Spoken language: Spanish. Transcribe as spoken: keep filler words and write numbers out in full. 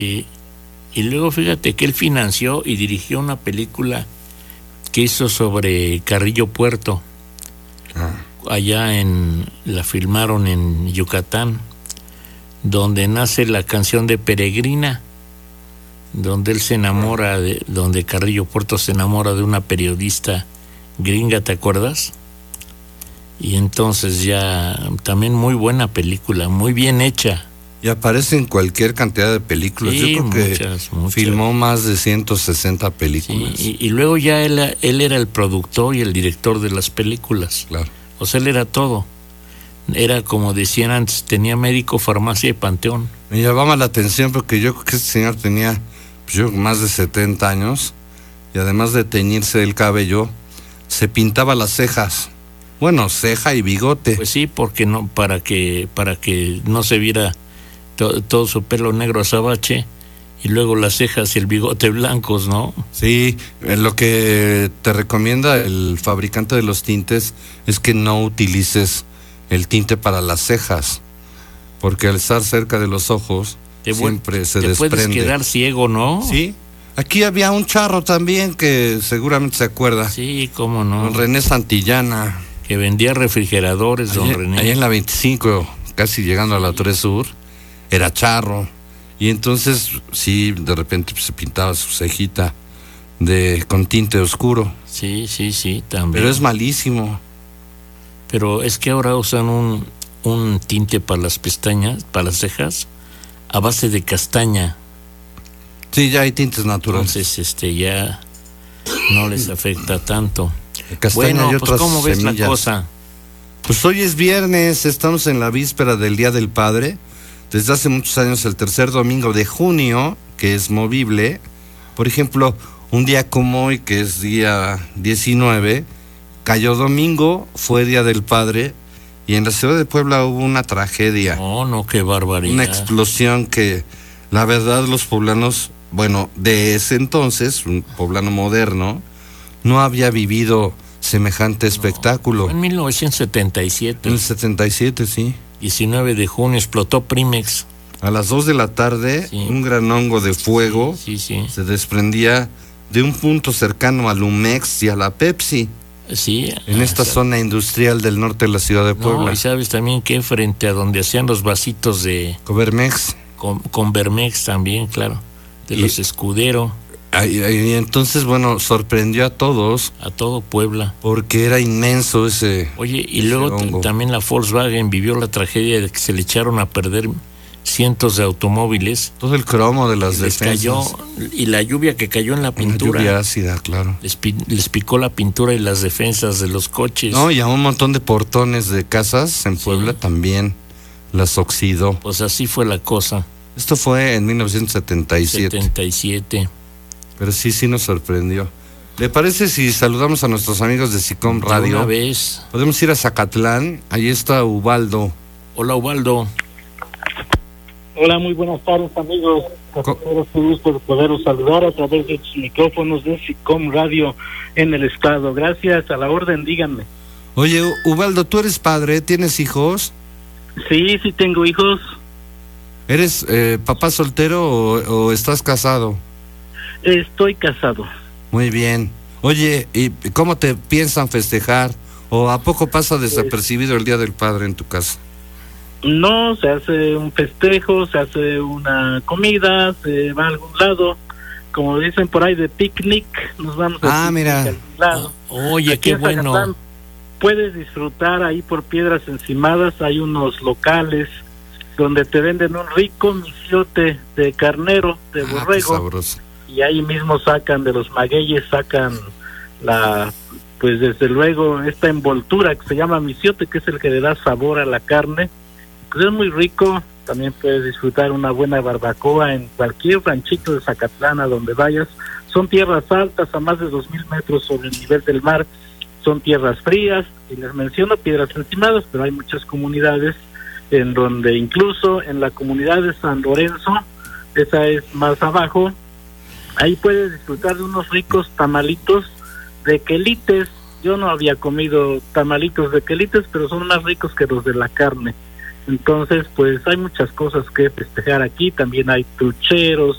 Y, y luego fíjate que él financió y dirigió una película que hizo sobre Carrillo Puerto. Ah. Allá en la filmaron en Yucatán, donde nace la canción de Peregrina, donde él se enamora de, donde Carrillo Puerto se enamora de una periodista gringa, ¿te acuerdas? Y entonces ya también muy buena película, muy bien hecha. Y aparece en cualquier cantidad de películas. Sí, yo creo muchas, que muchas. filmó más de ciento sesenta películas. Sí, y, y luego ya él, él era el productor y el director de las películas. Claro. O sea, él era todo. Era como decían antes, tenía médico, farmacia y panteón. Me llamaba la atención porque yo creo que este señor tenía pues, yo, más de setenta años y además de teñirse el cabello, se pintaba las cejas. Bueno, ceja y bigote. Pues sí, porque no, para que, para que no se viera to, todo su pelo negro azabache y luego las cejas y el bigote blancos, ¿no? Sí, lo que te recomienda el fabricante de los tintes es que no utilices el tinte para las cejas, porque al estar cerca de los ojos te siempre se te desprende. Te puedes quedar ciego, ¿no? Sí. Aquí había un charro también que seguramente se acuerda. Sí, cómo no. Don René Santillana. Que vendía refrigeradores, don allá, René. Allá en la veinticinco, casi llegando a la Torre Sur, era charro. Y entonces, sí, de repente pues, se pintaba su cejita de, con tinte oscuro. Sí, sí, sí, también. Pero es malísimo. Pero es que ahora usan un, un tinte para las pestañas, para las cejas, a base de castaña. Sí, ya hay tintes naturales. Entonces, este, ya no les afecta tanto. Castaña bueno, y pues otras ¿cómo ves semillas. la cosa? Pues hoy es viernes, estamos en la víspera del Día del Padre. Desde hace muchos años el tercer domingo de junio, que es movible. Por ejemplo, un día como hoy, que es día diecinueve, cayó domingo, fue Día del Padre, y en la ciudad de Puebla hubo una tragedia. No, no, qué barbaridad. Una explosión que, la verdad, los poblanos, bueno, de ese entonces, un poblano moderno, no había vivido semejante espectáculo. No, en mil novecientos setenta y siete. En el setenta y siete, sí. diecinueve de junio explotó Primex. A las dos de la tarde, sí. Un gran hongo de fuego sí, sí, sí. se desprendía de un punto cercano a Lumex y a la Pepsi. Sí. En esta sea, zona industrial del norte de la ciudad de Puebla. No, y sabes también que frente a donde hacían los vasitos de... Cobermex. Con, con Vermex también, claro. De y, los Escudero. Y, y entonces, bueno, sorprendió a todos. A todo Puebla. Porque era inmenso ese Oye, y ese luego hongo. También la Volkswagen vivió la tragedia de que se le echaron a perder cientos de automóviles. Todo el cromo de las les defensas. Cayó, y la lluvia que cayó en la pintura. Una lluvia ácida, claro. Les, les picó la pintura y las defensas de los coches. No, y a un montón de portones de casas en Puebla sí. también las oxidó. Pues así fue la cosa. Esto fue en mil novecientos setenta y siete. setenta y siete. Pero sí, sí nos sorprendió. ¿Le parece si saludamos a nuestros amigos de SICOM Radio? Una vez. Podemos ir a Zacatlán. Ahí está Ubaldo. Hola, Ubaldo. Hola, muy buenas tardes, amigos. Cafeteros, un gusto de poderos saludar a través de sus micrófonos de SICOM Radio en el estado. Gracias, a la orden, díganme. Oye, Ubaldo, ¿tú eres padre? ¿Tienes hijos? Sí, sí tengo hijos. ¿Eres eh, papá soltero o, o estás casado? Estoy casado. Muy bien. Oye, ¿y cómo te piensan festejar? ¿O a poco pasa desapercibido el Día del Padre en tu casa? No, se hace un festejo, se hace una comida, se va a algún lado, como dicen por ahí, de picnic, nos vamos a ah, mira. a algún lado. Oye, Aquí qué en bueno. Zacatlán puedes disfrutar ahí por Piedras Encimadas, hay unos locales donde te venden un rico misiote de carnero, de ah, borrego, sabroso. Y ahí mismo sacan de los magueyes, sacan la, pues desde luego esta envoltura que se llama misiote, que es el que le da sabor a la carne. Pues es muy rico. También puedes disfrutar una buena barbacoa en cualquier ranchito de Zacatlán a donde vayas. Son tierras altas a más de dos mil metros sobre el nivel del mar, son tierras frías, y les menciono Piedras Encimadas, pero hay muchas comunidades en donde, incluso en la comunidad de San Lorenzo, esa es más abajo, ahí puedes disfrutar de unos ricos tamalitos de quelites. Yo no había comido tamalitos de quelites, pero son más ricos que los de la carne. Entonces, pues hay muchas cosas que festejar aquí. También hay trucheros,